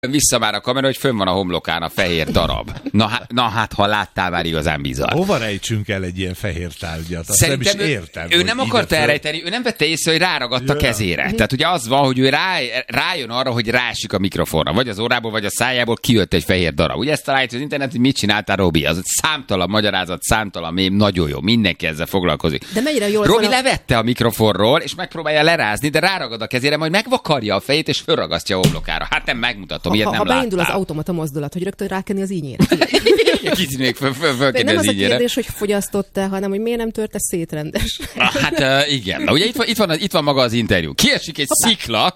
vissza már a kamera, hogy fönn van a homlokán a fehér darab. Na hát, ha láttál, már igazán bizarr. Hova rejtsünk el egy ilyen fehér tárgyat? Azt nem is értem. Ő nem akarta elrejteni, ő nem vette észre, hogy ráragadt a kezére. Tehát ugye az van, hogy ő rájön arra, hogy rásik a mikrofonra. Vagy az órából, vagy a szájából kijött egy fehér darab. Ugye ezt találja az internet, hogy mit csináltál, Robi? Az egy számtalan magyarázat, számtalan mém, nagyon jó. Mindenki ezzel foglalkozik. De mennyire jól Robi levette a mikrofonról, és megpróbálja lerázni, de ráragad a kezére, majd megvakarja a fejét, és fölragasztja a homlokára. Hát nem megmutatom. Ha beindul az automata mozdulat, hogy rögtön rákenni az ínyére. Kicsit még fölkenni az ínyére. Nem az a kérdés, hogy fogyasztott-e, hanem hogy miért nem törte szét rendes. Hát igen. Na, ugye itt van maga az interjú. Kiesik egy szikla.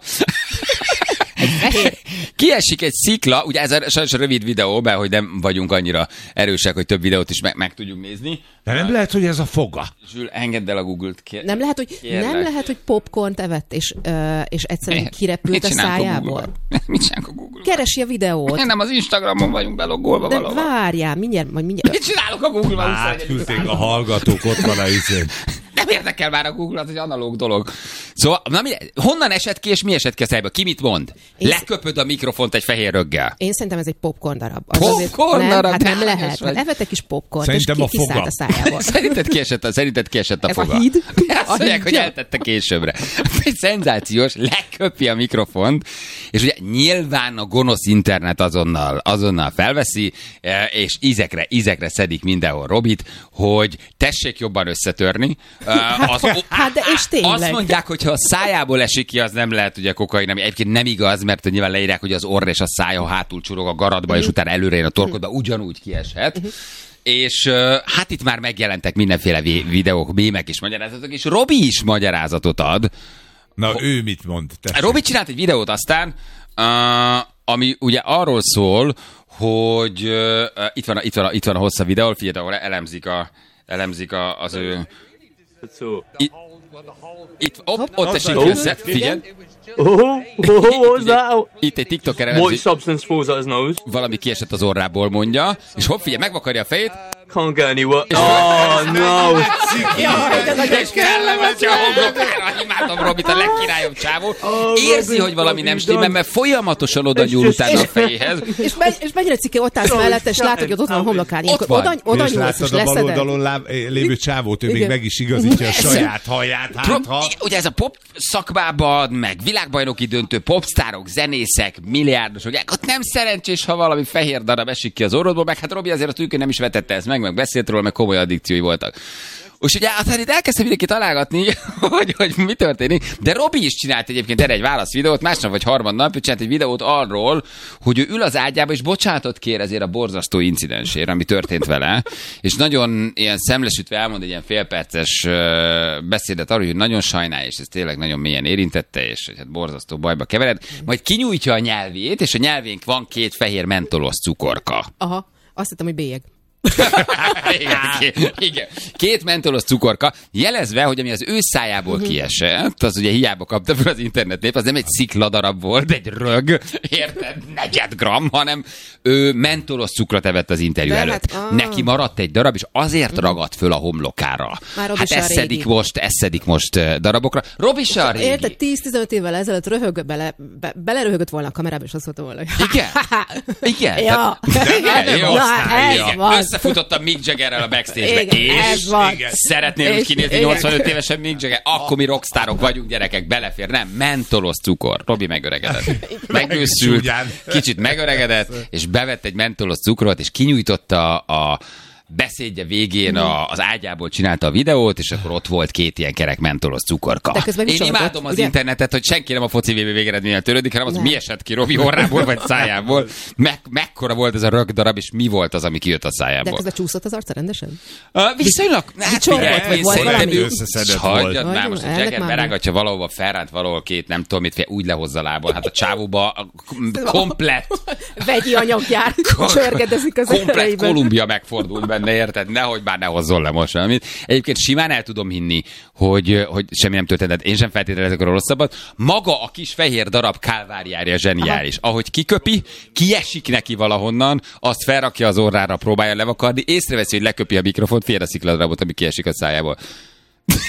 Kiesik egy szikla, ugye ez sajnos a rövid videó, mert hogy nem vagyunk annyira erősek, hogy több videót is meg tudjuk nézni. De nem lehet, hogy ez a foga. Zsül, engedd el a Google-t. Nem lehet, hogy popcornt evett, és egyszerűen kirepült a szájából. Mit csinálunk a Google-ban? Keresi a videót. Nem, az Instagramon vagyunk belogolva de valahol. De várjál, mindjárt. Mit csinálok a Google-ban? Átküldték a hallgatók, ott van a izén. Nem érdekel már a Google, az egy analóg dolog. Szóval, honnan esett ki, és mi esett ki a szájba? Ki mit mond? Leköpöd a mikrofont egy fehér röggel. Én szerintem ez egy popcorn darab. Popcorn darab? Hát nem lehet. Evettek is popcornt, és kiszállt a szájából. Szerinted kiesett a foga? Ez a híd? Azt mondják, hogy eltette későbbre. Egy szenzációs, leköpi a mikrofont, és ugye nyilván a gonosz internet azonnal felveszi, és ízekre szedik mindenhol Robit, hogy tessék jobban összetörni. De és tényleg. Azt mondják, hogy ha a szájából esik ki, az nem lehet ugye kokain, ami egyébként nem igaz, mert nyilván leírják, hogy az orr és a szája hátul csurog a garatba, és utána előre jön a torkodba, ugyanúgy kieshet. És hát itt már megjelentek mindenféle videók, mémek és magyarázatok, és Robi is magyarázatot ad. Na, ő mit mond? Robi csinált egy videót aztán, ami ugye arról szól, hogy itt van a hosszabb videó, figyelj, ahol elemzik az ő... Ott esik össze, figyelj. Itt egy TikToker elemzi. Valami kiesett az orrából, mondja, és figyelj, megvakarja a fejét. Can't get anywhere. Oh, no. És fellemetja a homlokára. Imádom Robit, a legkirályobb csávó. Érzi, hogy valami nem stimmel, mert folyamatosan oda nyúl utána a fejéhez. És mennyire cikke ott állsz mellett, és látod, hogy ott van a homlokán. Oda nyúlsz, és leszeded. És látod a bal oldalon lévő csávót, ő még meg is igazítja a saját haját. Ugye ez a pop szakmában, meg világbajnoki döntő, popstárok, zenészek, milliárdosok, ott nem szerencsés, ha valami fehér darab esik ki az orrodból, meg hát Robi azért a tűkön nem is vetette ezt meg beszélt róla, meg komoly addikciói voltak. És ugye aztán itt elkezdte mindenki találgatni, hogy mi történik, de Robi is csinált egyébként erre egy válaszvideót, másnap vagy harmadnap, ő csinált egy videót arról, hogy ő ül az ágyába, és bocsánatot kér ezért a borzasztó incidensért, ami történt vele, és nagyon ilyen szemlesütve elmond egy ilyen félperces beszédet arról, hogy nagyon sajnálja, és ez tényleg nagyon mélyen érintette, és hogy hát borzasztó bajba kevered, majd kinyújtja a nyelvét, és a nyelvénk van 2 fehér mentolos cukorka. Aha, azt hittem, hogy bélyeg. Igen. 2 mentolos cukorka, jelezve, hogy ami az ő szájából kiesett, az ugye hiába kapta fel az internetnép, az nem egy szikladarab volt, egy rög, érted, 4 gram, hanem ő mentolos cukrot evett az interjú előtt. Hát, neki maradt egy darab, és azért ragadt föl a homlokára. Hát ezt szedik most darabokra. Robi se a régi. Érted, 10-15 évvel ezelőtt beleröhögött volna a kamerába, és azt mondta volna. Igen. Ja. Összefutottam Mick Jaggerrel a backstage-be, és szeretnél úgy kinézni 85 évesen Mick Jagger? Akkor mi rockstárok vagyunk, gyerekek, belefér. Nem, mentolos cukor. Robi megöregedett. Megőszült, kicsit megöregedett, és bevett egy mentolos cukrot, és kinyújtotta a beszédje végén az ágyából csinálta a videót, és akkor ott volt 2 ilyen kerek mentolos cukorka. Én imádom az internetet, hogy senki nem a foci VB végeredménnyel törődik, hanem az, mi esett ki Robi orrából vagy szájából. Mekkora volt ez a rögdarab, és mi volt az, ami kijött a szájából. De közben csúszott az arca rendesen? Viszonylag. Összeszedett volt. Most a Jagger berágatja valahova, felránt valahol 2, nem tudom mit, úgy lehozza lából. Hát a csávóba komplett vegyi anyaggyár csörgedezik az komplett Kolumbia megfordult benne, érted? Nehogy már ne hozzon le most valamit. Egyébként simán el tudom hinni, hogy semmi nem történt, én sem feltételezek a rosszabbat. Maga a kis fehér darab kálváriája zseniális. Ahogy kiköpi, kiesik neki valahonnan, azt felrakja az orrára, próbálja levakarni, észreveszi, hogy leköpi a mikrofont, fél a szikladarabot, ami kiesik a szájából.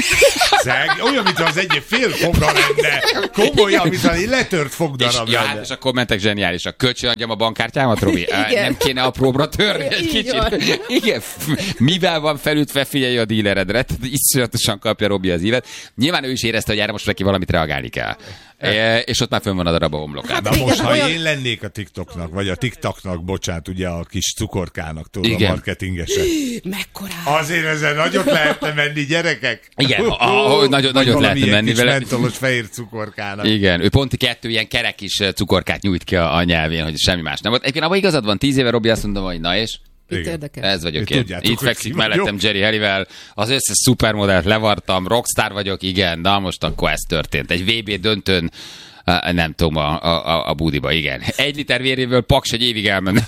Olyan, mint az egy fél foga lenne. Komolyan, mint egy letört fogdarab lenne. Hát, és a kommentek zseniálisak. Kölcsön adjam a bankkártyámat, Robi? Nem kéne apróbra törni egy kicsit? Igen. Mivel van felütve, figyelj a díleredre. Iszonyatosan kapja Robi az ívet. Nyilván ő is érezte, hogy erre most neki valamit reagálni kell. És ott már fönn van a darab a homlokán. Na most, ha én lennék a TikToknak, vagy a TikToknak, bocsánat, ugye a kis cukorkának, tudod, a marketingesek. Mekkora? Azért ezzel nagyot lehetne menni, gyerekek. Igen, nagyot lehetne menni vele. Mentolos fehér cukorkának. Igen, ő pont 2 ilyen kerek kis cukorkát nyújt ki a nyelvén, hogy semmi más nem volt. Egyébként abban igazad van, 10 éve Robi azt mondta, hogy na és? Ez vagyok én. Itt fekszik mellettem Jerry Halliwell, az összes szupermodellt levartam, rockstar vagyok, igen, na most akkor ez történt. Egy VB döntőn, nem tudom, a budiba, igen. 1 liter véréből Paks egy évig elmenne.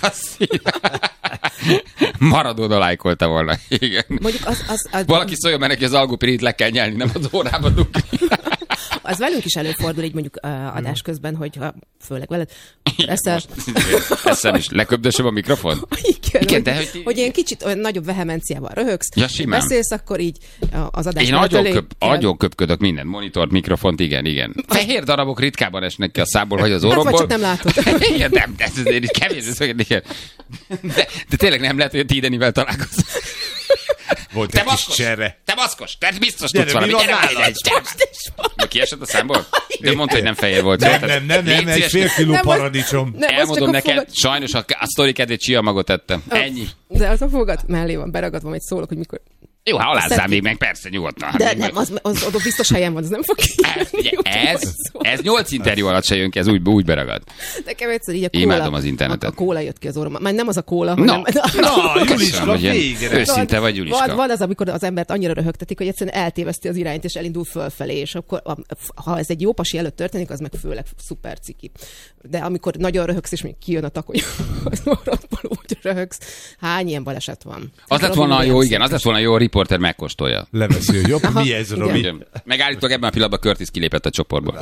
Maradona lájkolta volna, igen. Mondjuk valaki szóljon, mert neki az algopirit le kell nyelni, nem az órába dugni. Az velünk is előfordul, így mondjuk adás közben, hogyha főleg veled eszel is. Leköbdösöm a mikrofon? Igen, hogy ilyen kicsit olyan nagyobb vehemenciával röhögsz, beszélsz, akkor így az adás én nagyon köpködök minden monitort, mikrofont, igen. Fehér darabok ritkában esnek ki a szából, vagy az orromból. Vagy csak nem látod. Igen, nem, de ez azért így kevés. De tényleg nem lehet, hogy a Tidenivel találkozom. Volt egy kis cserre. Te maszkos, te biztos tudsz valami. Gyere, kiesett a számból? De mondta, hogy nem fehér volt. Nem, egy fél kiló paradicsom. Elmondom neked, sajnos a sztori kedvét csiamagot ettem. Ennyi. De az a fogad mellé van beragadva, majd szólok, hogy mikor... Jó, ha alázzál még meg, persze, nyugodtan. De nem, az oda biztos helyen van, az nem fog kijönni. Ez 8 interjú alatt se jön ki, ez úgy beragad. Nekem egyszer így a kóla. Imádom az internetet. A kóla jött ki az orromban. Már nem az a kóla, hanem... Juliska, végre. Őszinte vagy, Juliska. Van az, amikor az embert annyira röhögtetik, hogy egyszerűen eltéveszti az irányt, és elindul fölfelé, és akkor, ha ez egy jó pasi előtt történik, az meg főleg szuper ciki. De amikor nagyon röhögsz, és még kijön a takony, az maradból úgy röhögsz. Hány ilyen baleset van? Az lett volna jó, igen, az lett volna jó, a riporter megkóstolja. Leveszi, hogy jobb, mi ez, Robi? Megállítok, ebben a pillanatban Curtis kilépett a csoportból.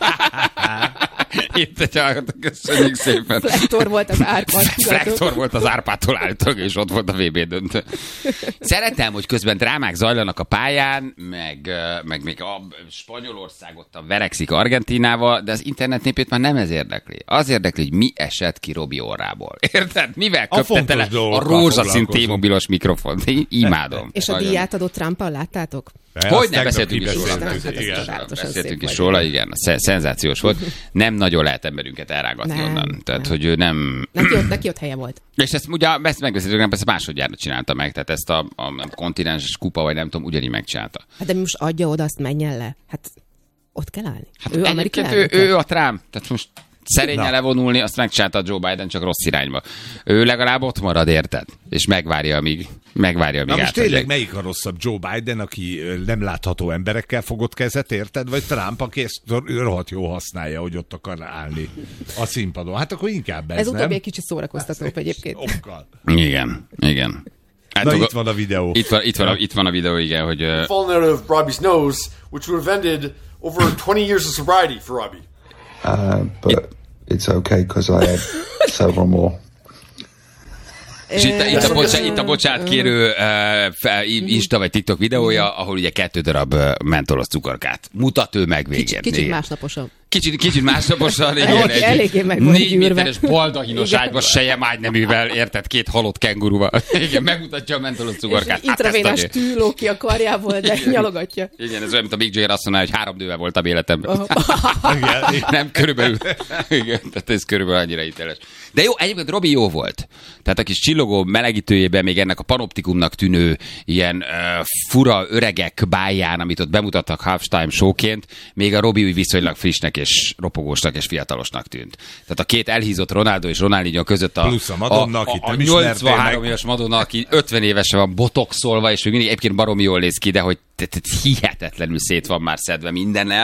Itt egy hallgatok, köszönjük szépen. Flektor volt az Árpától állítok, és ott volt a VB döntő. Szeretem, hogy közben drámák zajlanak a pályán, meg még a Spanyolország ott verekszik Argentínával, de az internet népét már nem ez érdekli. Az érdekli, hogy mi esett ki Robi orrából. Érted? Mivel köpte tele a rózsaszín T-mobilos mikrofont? Én imádom. És a díját adott Trumpal láttátok? Hogy nem beszéltünk is róla, igen, szenzációs volt. Nem nagyon lehet emberünket elrágatni onnan. Tehát, hogy ő nem... Neki ott helye volt. És ezt ugye megbeszéltük, nem persze másodjára csinálta meg, tehát ezt a kontinenses kupa, vagy nem tudom, ugyanígy megcsinálta. Hát de most adja oda, azt menjen le. Hát ott kell állni. Hát ő a Trump, tehát most szerényen levonulni, azt megcsinálta Joe Biden, csak rossz irányba. Ő legalább ott marad, érted? És megvárja, amíg Na most tényleg melyik a rosszabb? Joe Biden, aki nem látható emberekkel fogott kezet, érted? Vagy Trump, aki ezt rohadt jó használja, hogy ott akar állni a színpadon? Hát akkor inkább ez utóbbi egy kicsit szórakoztatóbb egyébként. Igen. Na itt van a videó. Itt van a videó, igen, hogy... Fallen out of Robbie's nose, which would have ended over 20 years of sobriety for Robbie. But it's okay, because I had several more. És itt a bocsánat kérő Insta vagy TikTok videója, ahol ugye 2 darab mentolos cukorkát mutat ő meg végén. Kicsit másnaposan. Kicsit másnaposan, igen. Eléggé meg 4 méteres baldahinos ágyba sejem ágyneművel, érted, 2 halott kenguruval. Igen, megmutatja a mentolos cukorkát. És intravénás tű ló ki a karjából, de nyalogatja. Igen, ez olyan, mint a Mick Jagger azt mondaná, hogy 3 nővel voltam életemben. Nem, körülbelül. Igen, tehát ez körülbelül annyira hiteles. De jó, egyébként Robi jó volt. Tehát a kis csillogó melegítőjében még ennek a panoptikumnak tűnő ilyen fura öregek báján, amit ott bemutattak halftime showként, még a Robi viszonylag frissnek és ropogósnak és fiatalosnak tűnt. Tehát a 2 elhízott Ronaldo és Ronaldinho között a 83 éves Madonna, aki 50 évesen van botoxolva, és még mindig egyébként baromi jól néz ki, de hogy hihetetlenül szét van már szedve mindennel,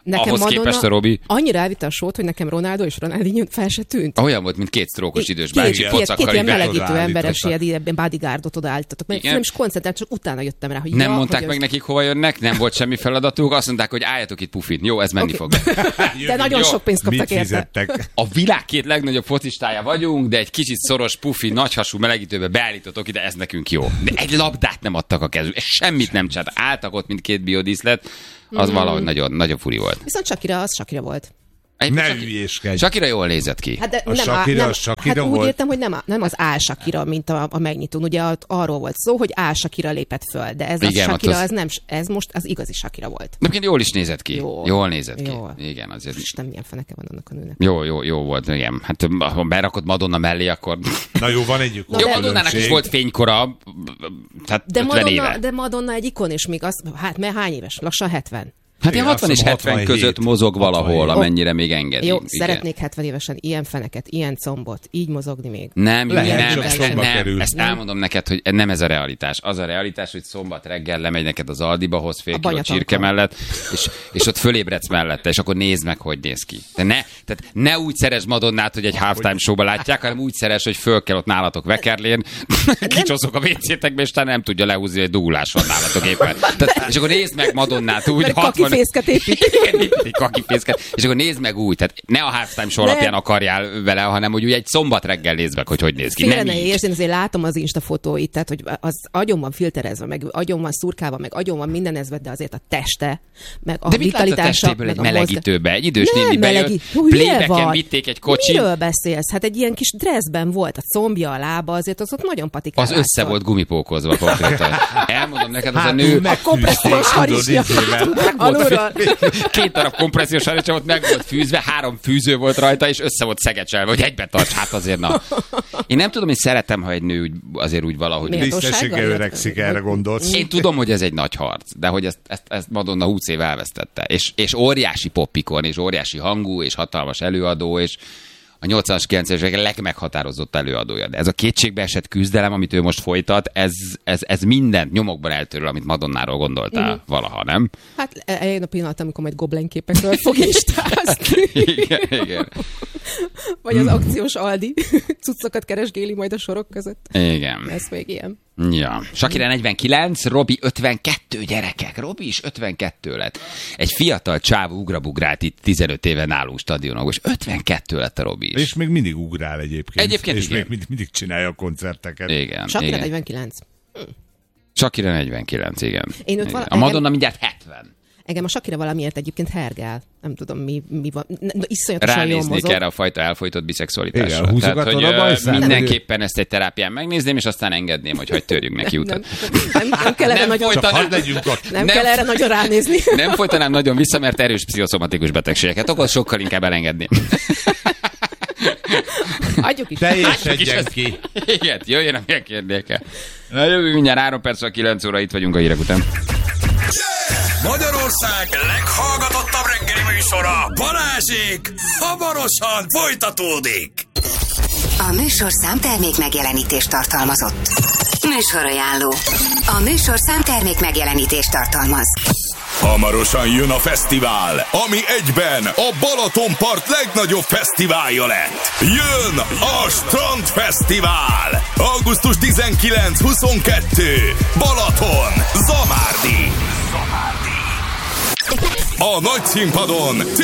ahhoz képest a Robi... Annyira elvitte a sót, hogy nekem Ronaldo és Ronaldinho fel se tűnt. Olyan volt, mint két sztrókos idős bácsi Két ilyen melegítő odaállítottak. emberes ilyen bodyguardot odaállítottak. Mert nem is koncentrált, csak utána jöttem rá, hogy nem mondták meg nekik, hova jönnek, nem volt semmi feladatuk, azt mondták, hogy álljatok itt pufin. Jó, ez menni fog. De nagyon sok pénzt kaptak érte. A világ két legnagyobb focistája vagyunk, de egy kicsit szoros, pufi, nagyhasú melegítőbe beállítottok ide, ez nekünk jó. De egy labdát nem adtak a kezük, semmit nem csinált. Álltak ott, mint két biodíszlet, az valahogy nagyon furi volt. Viszont Shakira volt. Ne hülyéskedj. Shakira jól nézett ki. Hát de A Shakira úgy volt. értem, hogy nem az Shakira, mint a megnyitón. Ugye arról volt szó, hogy Shakira lépett föl, de ez igen, a Shakira, ez most az igazi Shakira volt. De jól is nézett ki. Jól nézett ki. Jó. Igen, azért. Isten, milyen feneke van annak a nőnek. Jó volt, igen. Hát ha berakod Madonna mellé, akkor... Na jó, van egy Jó, Madonnának is volt fénykora, tehát de 50 éve. De Madonna egy ikon, és még az, mert hány éves? Lassan 70. Hát ilyen 60 és 70 között mozog valahol, amennyire még engedi. Jó, szeretnék 70 évesen ilyen feneket, ilyen combot, így mozogni még. Nem, kerül. Ezt elmondom neked, hogy nem ez a realitás. Az a realitás, hogy szombat reggel lemegy neked az Aldiba, hoz fél kiló csirke mellett, és ott fölébredsz mellette, és akkor nézd meg, hogy néz ki. Tehát ne úgy szeresd Madonnát, hogy egy halftime showba látják, hanem úgy szeres, hogy föl kell ott nálatok vekerlén, kicsoszok a WC-tekbe, és nem tudja lehúzni, hogy dugulás van nálatok éppen. És akkor nézd meg Madonnát úgy, kakifészket épít. Egy kakifészket. És akkor nézd meg úgy, tehát ne a halftime show alapján akarjál vele, hanem hogy úgy egy szombat reggel nézd meg, hogy néz ki. Félre ne értsd, én azért látom az Insta fotóit, tehát hogy az agyon van filterezve, meg agyon van szurkálva, meg agyon van mindenezve, de azért a teste, meg a vitalitása, meg egy melegítőbe, egy idős néni bejött, playbacken vitték egy kocsit. Miről beszélsz? Hát egy ilyen kis dresszben volt a combja, a lába, azért az ott nagyon patikál. Az össze volt gumipókozva konkrétan. Elmondom neked, az a nő... A kompressziós harisnya. Két darab kompressziós harisnya volt, meg volt fűzve, 3 fűző volt rajta, és össze volt szegecselve, hogy egybe tarts, hát azért na. Én nem tudom, hogy szeretem, ha egy nő azért úgy valahogy... Tisztességgel öregszik, erre gondolsz. Én tudom, hogy ez egy nagy harc, de hogy ezt Madonna 20 év elvesztette. És óriási popikon, és óriási hangú, és hatalmas előadó, és a 80-as, 90-es évek legmeghatározott előadója. De ez a kétségbeesett küzdelem, amit ő most folytat, ez mindent nyomokban eltörül, amit Madonnáról gondoltál valaha, nem? Hát eljön a pillanat, amikor majd Goblin képekről fog instázni. Igen. Vagy az akciós Aldi cuccokat keresgéli majd a sorok között. Igen. Ez még ilyen. Ja. Shakira 49, Robi 52, gyerekek. Robi is 52 lett. Egy fiatal csávó ugrabugrált itt 15 éve nálunk stadionok, és 52 lett a Robi is. És még mindig ugrál egyébként. És igen. még mindig csinálja a koncerteket. Igen. Shakira 49. Shakira 49, igen. A Madonna mindjárt 70. Engem a Shakira valamiért egyébként hergel. Nem tudom, mi van. Iszonyatosan jól mozog. Ránéznék erre a fajta elfolytott biszexualitásra. Igen, tehát, hogy mindenképpen ezt egy terápián megnézném, és aztán engedném, hogy törjünk neki utat. Nem kell erre nagyon... Nem kell erre nagyon ránézni. Nem folytanám nagyon vissza, mert erős pszichoszomatikus betegségeket okoz, sokkal inkább elengedném. Adjuk is. Teljesedjen ki. Igen, jöjjön a milyen kérdéke. Na, jövünk mindjárt 3 perc, 9 óra, itt vagyunk a hírek után. Magyarország leghallgatottabb reggeli műsora, Balázsék, hamarosan folytatódik. A műsorszám termék megjelenítést tartalmazott. Műsorajánló. A műsorszám termék megjelenítést tartalmaz. Hamarosan jön a fesztivál, ami egyben a Balatonpart legnagyobb fesztiválja lett. Jön a Strandfesztivál! Augusztus 19-22. Balaton, Zamárdi. A nagy színpadon